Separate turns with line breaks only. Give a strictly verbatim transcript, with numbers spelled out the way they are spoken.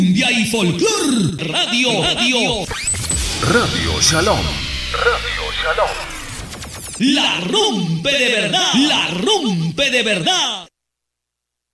Cumbia y folclor. Radio, radio.
Radio Shalom. Radio Shalom.
La rompe de verdad. La rompe de verdad.